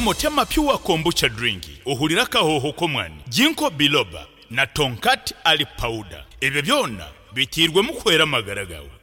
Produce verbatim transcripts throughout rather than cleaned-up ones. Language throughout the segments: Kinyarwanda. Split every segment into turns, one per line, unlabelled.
nywa Motema Pure kombucha drink ohulira kahoho komwani jinko biloba na tonkat ali powder ebyo byonna bitirwe mukwera magaragawe.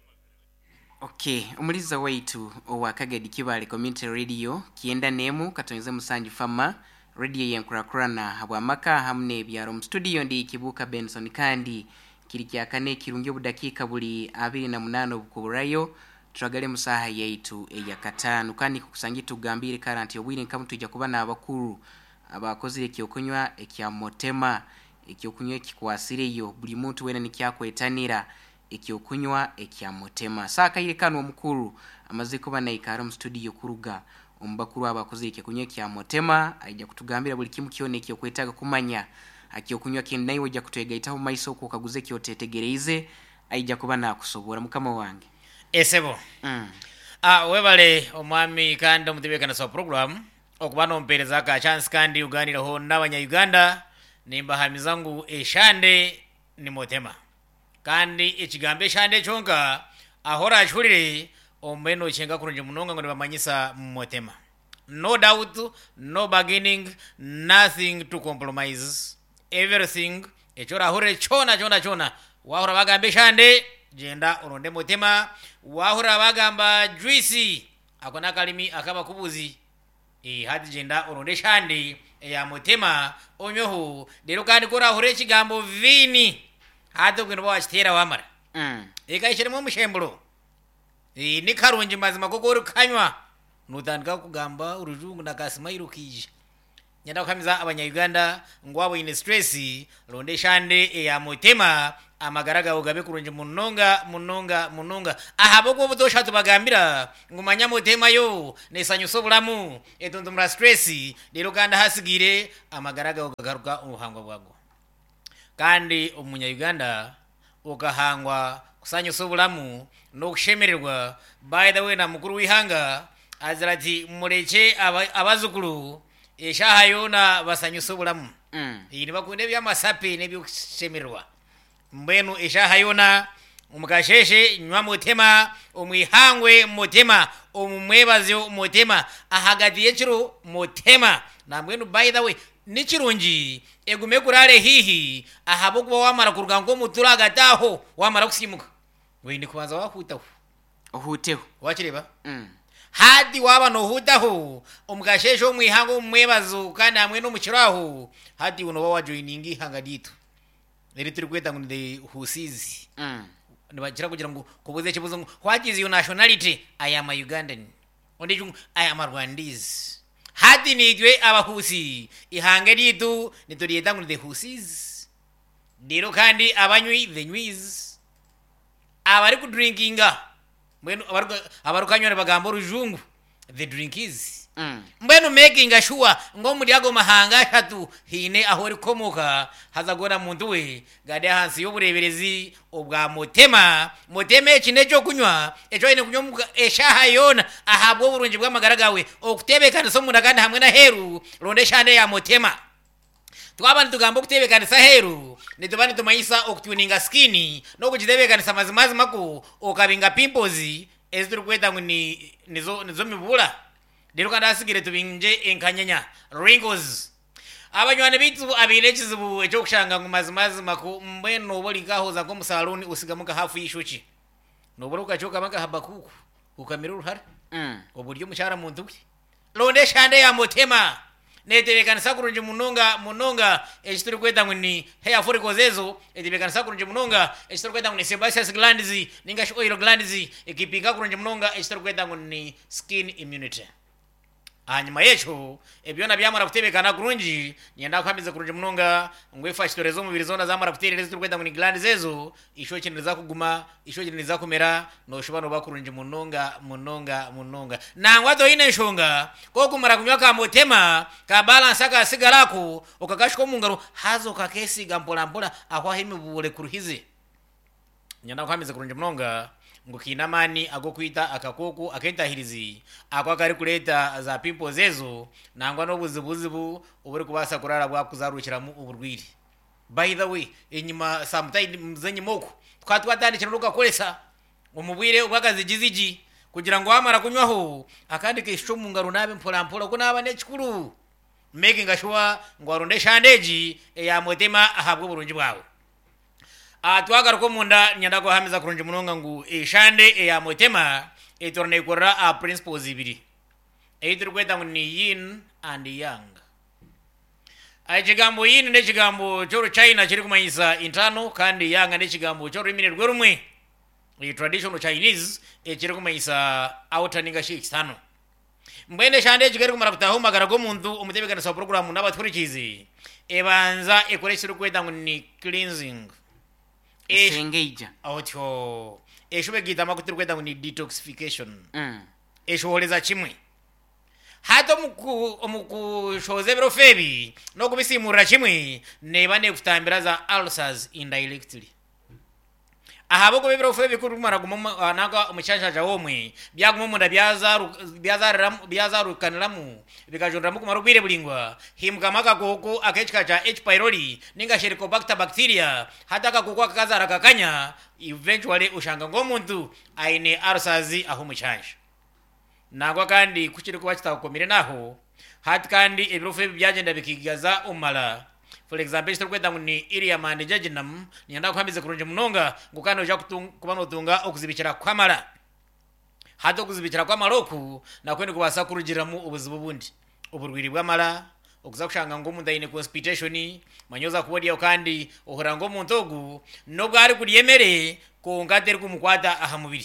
Okay, umuliza waitu owa Kagadi Kibale Community Radio kienda nemu katonze musanji fama radio yenkurakurana habwamaka hamne byaro mu studio ndi Kibuka Benson kandi kiri kyakane kirungi budakika buli abiri na munano bukuburayo turagale musaha yaitu eya katanu kandi kukusangi tugambire karanti obwire nkamu tujja kubana abakuru abakozi ekyokunywa ekya Motema ekyokunywa kikwasireyo buli muntu wena nikyakwetanira ekyokunywa ekya Motema saka ile kanu omukuru amaze kuba na ikara mu studio kuruga ombakuru abakozi ekyokunywa ekya Motema ajja kutugambira buli kimu kyone ekyokwetaga kumanya akyokunywa kinai wajja kutwegaitaho maiso ko kaguze kyotetegereize ajja kuba na kusobora mukama wange
esebo
mm.
ah webale omwami kandi omutebekana so program okubana ompereza ka chance kandi uganira ho nabanya Uganda nimba hamizangu eshande ni Motema kandi ekigambe shande chonka ahora achulire omeno chenga kurunje munonga ngo bamanyisa Motema. No doubt, no bargaining, nothing to compromise, everything echora hore chona chona chona wahora bagambe shande jenda oronde Motema wahora bagamba juice akona kalimi akaba kubuzi e hadi jenda oronde shande ya Motema onyoho dero kandi kora hore chigambo vini hadi kwino bwachitera wamara
mm.
ekaishiremo mushemburo e ni karunji mazima kokoro kanywa nutandika kugamba urujungu nakasimairo kije nyanda kukamiza abanya Uganda ngwabo ine stress londe shande ya Motema amagaraga ugabe kurunje munonga munonga munonga ahaboko butosha tubagambira ngumanya Motema yo nesanyo sobulamu etondumra stress lero kandi hasigire amagaraga ugagaruka ubuhangwa bwago kandi umunya Uganda ukahangwa kusanyo sobulamu no kushemererwa by the way na mukuru wihanga azirati mureke abazukuru eshaha yona basanyo sobulamu
mm.
iri bakunde byamasape nebyo kushemererwa mbenu eshaha yona umukasheshe nywa Motema umwihangwe Motema umumwebaze Motema ahagati yechiro Motema na mbenu by the way nichirunji egume kurare hihi ahabo kuba wamara kurugango muturaga taho wamara kusimuka windi kubanza wakutaho
ohuteho
wakireba
mm.
hadi waba no hutaho umukasheshe umwihango umwebazo kandi hamwe no mukiraho hadi uno bawa joiningi hanga ditu eri turi kweta ngo the husizi
mm.
nibakira kugira ngo kubuze kibuzo ngo what is your nationality? I am a Ugandan. Onde I am a Rwandese. Hadi nigwe abahusi ihange ditu nitorieta ngo the husizi dero kandi abanywi the nywiz abari ku drinkinga mbeno abarukanywa bagambo rujungu the drinkies
mm.
mbeno making sure ngo muri ago mahanga shatu hine ahori komoka hazagora muntu we gade hansi y'ubureberezi obwa Motema Motema ekine cyo kunywa ejo ine kunyomuka eshaha yona ahabwo burungi bw'amagaragawe okutebekana so munda kandi hamwe na heru ronde shande ya Motema twabana tugambo kutebekana sa heru nitubani tumayisa okutuninga skini no kujitebekana sa mazimazi mako okabinga pimples ezituri kweta ngo ni nizo nizo mibula dero kandi asigire tubinje enkanyanya wrinkles abanywane bitu abirekizibu ejo kushanga ngo mazimazi mako mbeno oboli kahoza ko musaloni usigamuka hafu yishuki no boroka choka maka habakuku ukamira uruhare
mm.
oburyo mushara muntu londe shande ya Motema netebekana sakurunje munonga munonga ekituri kweta ngo ni hair follicles ezo etebekana sakurunje munonga ekituri kweta ngo ni sebaceous glands ninga oil glands ekipinga kurunje munonga ekituri kweta ngo ni skin immunity hanyuma yecho ebyona byamara kutebekana kurunji nyenda kwamiza kurunje munonga ngwefa shitorezo mubiri zona zamara kuterereza turi kweta ngo ni glands ezo isho kiniriza kuguma isho kiniriza kumera no shobano bakurunje munonga munonga munonga nangwa to ine nshonga ko kumara kunywa ka Motema ka balance aka sigarako okakashiko mungaro hazo ka kesi gampola mpola akwa himi bule kuruhize nyanda kwamiza kurunje munonga ngukinamani agokwita akakoko akentahirizi akwakari kuleta za pimples ezo nangwa no buzibuzibu uburi kubasa kurara bwa kuzarukiramu uburwiri. By the way enyima sometimes mzenyi moko twatwatandikira ruka kolesa umubwire ubwakazigizigi kugira ngo wamara kunywaho akandi kisho mu ngaro nabe mpola mpola kunaba nekikuru making sure ngo arondesha ndeji ya mutema ahabwo burungi bwawe atwagaruko munda nyanda ko hamiza kurungi munonga ngu ishande ya mutema etorne kora a principles ibiri either kweta ni yin and yang ajigambo yin ne jigambo choro China chiri kumanyisa internal kandi yang ne jigambo choro imine rwerumwe i traditional Chinese e chiri kumanyisa outer ninga shi external mbene shande jigari kumara kutahuma garago muntu umutebekana sa program n'abaturikizi ebanza ekoreshira kweta ni cleansing
Sengeja.
Otyo. Eshube gita makutir kweta ni detoxification.
Mm.
Esholeza chimwe. Hato muku muku shoze bero febi no kubisimura chimwe ne bane kutambira za ulcers indirectly. Ahabo ko bero febi kurumara gumama naka umuchasha cha omwe byagumuma nda byazaru byazaru byazaru kaniramu bikajonda muku marubire bulingwa himkamaka koko akechika cha H pylori ninga Helicobacter bacteria hataka koko akazara kakanya eventually ushanga ngomuntu aine ulcers aho muchasha nagwa kandi kuchiri kuba kitakomire naho hati kandi ebiro febi byagenda bikigaza umala. For example, stro kweta ni iriya mande jajinam nyanda kwamize kurunje munonga ngukano ja kubano tunga okuzibikira kwamara hato kuzibikira kwamaroku na kwene kubasa kurugiramu ubuzibu bundi uburwiri bw'amara okuza kushanga ngo munda ine constipation manyoza kuwodiya kandi ohora ngo muntogu no bwari kuriyemere ko ngateri kumukwata aha mubiri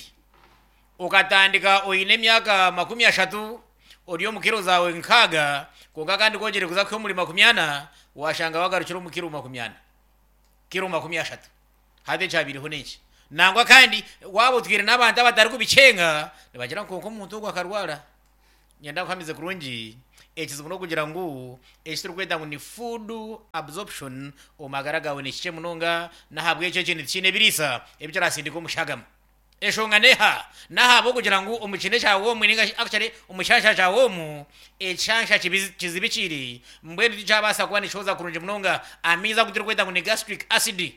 ukatandika oine myaka makumi ashatu oriyo mukiro zawe nkaga konga kandi kongere kuza kyo muri makumyana washanga wagarukira umukiro makumyana kiro makumi ashatu hade cyabiri ho neki nangwa kandi wabo twire n'abantu abatari kubicenga nibagira ngo konko muntu gwa karwara nyanda kwamize kurungi ekizibu no kugira ngo ekituru kweta ngo ni food absorption omagaragawe ne kice munonga nahabwe cyo kintu kine birisa ebicarasindiko mushagama eshonga neha nahabo kugira ngo umukine cyawo mwininga actually umushasha cyawo mu echansha kizibikiri mbwe cyabasa kuba nicoza kurunje munonga amiza kugira kweta ngo ni gastric acid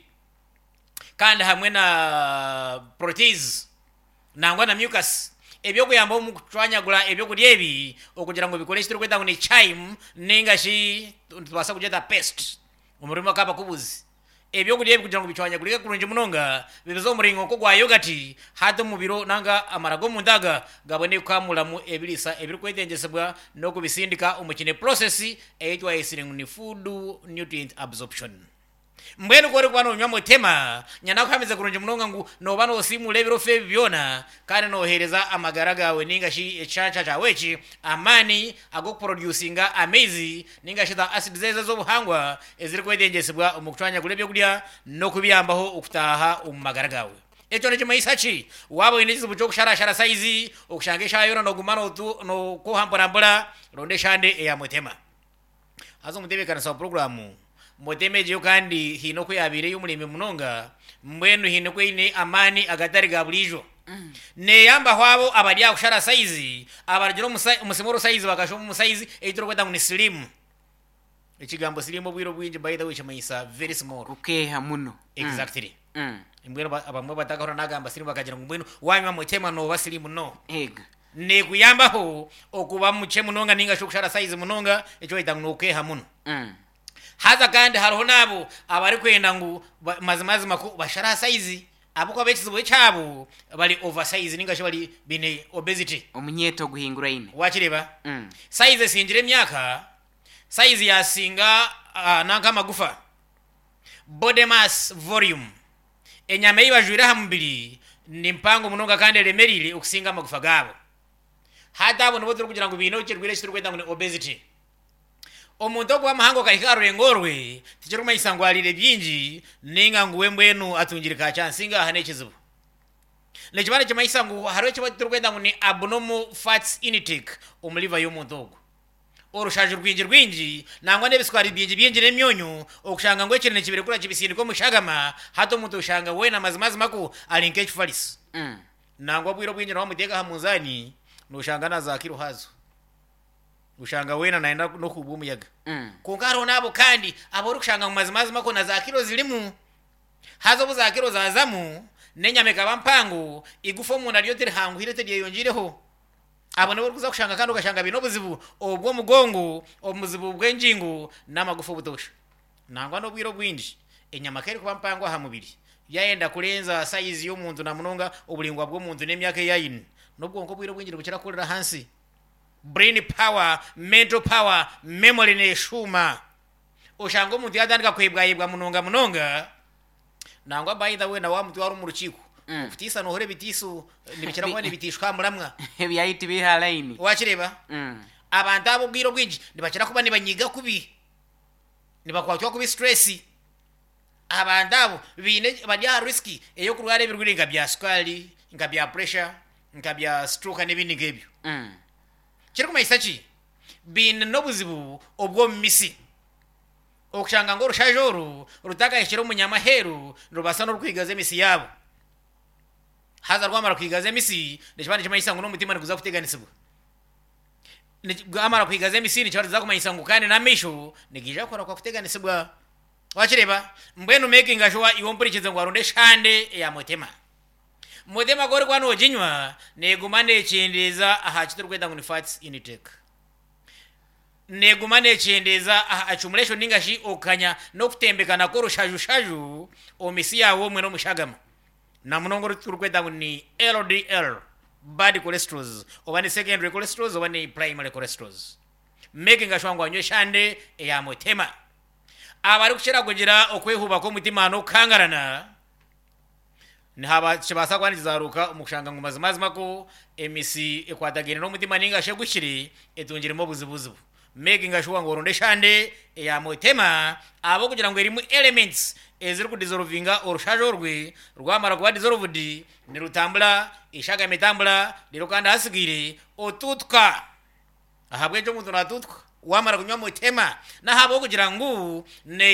kandi hamwe na protease nangwa na mucus ebyo kuyamba mu kucwanyagula ebyo kulyebi okugira ngo bikoreshe turi kweta ngo ni chime ninga shi tubasa kujeta paste umurimo kapa kubuzi ebyo kulyebi kugira ngo bicwanyagulike kurunje munonga bibezo muringo ko gwa yogati hato mu biro nanga amarago mu ndaga gabone kwamula mu ebirisa ebiri kwetengesebwa no kubisindika umukine process eyitwa isiringu ni food nutrient absorption mbwene kore kwano nywa mutema nyana kwamize kurunje munonga ngu no bano osimule biro fe byona kandi no hereza amagaragawe ninga shi echacha cha wechi amani ago producinga amazing ninga shi da acid zeze zo buhangwa eziri kwedengesebwa umukutwanya kulebyo kulya no kubiyambaho ukutaha umagaragawe echo neje maisachi wabo inizi bucho kushara shara saizi okushangesha yona no gumano tu no kuhambura mbura ronde shande eya mutema azo mutebe kana sa programu motemeje kandi hino ko yabire y'umurime munonga mbwenu hino ko ine amani agatari gabulijo mm. ne yamba hwabo abali akushara size abarjiro umusimoro size bakasho mu size eitro kweta ngo ni slim ekigambo slim bwiro bwinje by the way chamayisa very small
okay hamuno
exactly
mm.
mbwenu abamwe batakahora nagamba slim bakagira ngo mbwenu wanywa mutema no basilimu no
ega
ne kuyambaho okuba muche munonga ninga shokushara size munonga echo ita ngo okay hamuno
mm.
haza kandi hariho nabo abari kwenda ngo mazimazi mako bashara size abuko bekizibu cyabo bali oversize ninga cyo bali bine obesity
omunyeto guhingura ine
wakireba
mm.
size sinjire myaka size yasinga uh, nanka magufa body mass volume enyame yibajura hambiri ni mpango munonga kandi remerire okusinga magufa gabo hata abo nabo turi kugira ngo bino kirwire kituri kwenda ngo obesity omuntu ogwa mahango kahikaro engorwe tichiruma isangwalire byinji ninga nguwe mbwenu atungirika chansinga hane kizibu lekibane cyamayisangu harwe cyo turwenda ngo ni abnormal fats intake omuliva y'omuntu ogwo orushaje rwinji rwinji nangwa nebiswari byinji byinji nemyonyo okushanga ngo ekirene kibire kura kibisindiko mushagama hato muntu ushanga we na mazimazi mako alinke chifalis
mm.
nangwa bwiro bwinji no muteka hamunzani no shanga na zakiro hazo ushanga wena naenda no kubu muyaga
mm.
kongaro nabo kandi abori kushanga mu mazimazi mako na zakiro zilimu hazo buzakiro zazamu nenyama ikaba mpangu igufa umuntu ariyo tere hanguhire tere yongireho abone bwo kuza kushanga kandi ugashanga bino buzibu obwo mugongo omuzibu bwenjingo n'amagufa butosha nangwa no bwiro bwinji enyama kere kuba mpangu aha mubiri yaenda kurenza size yo muntu na munonga obulingwa bwo muntu n'emyaka yayini nobwonko bwiro bwinjira kuchira kulira hansi brain power mental power memory ne shuma oshango muntu yadandika kwebwa yebwa munonga munonga nangwa by the way na wa muntu wari mu rukiko ufitisa no hore bitisu nibikira kwa nibitishwa muramwa
byayiti bihalaini
wakireba abantu abo bwiro bwinji nibakira kuba nibanyiga kubi nibakwatwa kubi stress abantu abo bine bajya risky eyo kurwara ibirwiringa bya sukari nga bya pressure nga bya stroke n'ibindi ngebyo
mm
kiri kuma isachi bin nobuzibu obwo misi okushanga ngo rushajoro rutaka ishiro munyama heru rubasa no rwigaze misi yabo haza rwamara kwigaze misi ndishobora cyama ngo n'umutima ni kuza kuteganisibwa ngamara kwigaze misi ni cyari zakuma ngo kandi na misho nigija kora kwa kuteganisibwa wakireba mbwenu making ashwa iwompurikize ngo aronde shande ya mutema mutema gore kwa no jinywa negumane chendeza aha chiturwenda ngo ni fats intake negumane chendeza aha accumulation ningashi okanya no kutembekana ko rushaju shaju omisi yawo mwe no mushagama na munongo turkwenda ngo ni L D L bad cholesterol obani secondary cholesterol obani primary cholesterol making ashwa ngo anywe shande ya mutema abari kushira kugira okwehuba ko mutima no kangarana nihaba kibasa kwanizaruka umushanga ngo mazimazima ko emisi ekwadagene no mutima ninga shegushiri etungiremo buzibuzibu making ashwa ngo ronde shande ya mutema abo kugira ngo irimu elements eziri ku dissolvinga orushajo rwe rwamara kuba dissolved ni rutambula ishaga metambula lirokanda asigire otutka ahabwe cyo muntu natutka wamara kunywa mutema na habo kugira ngo ne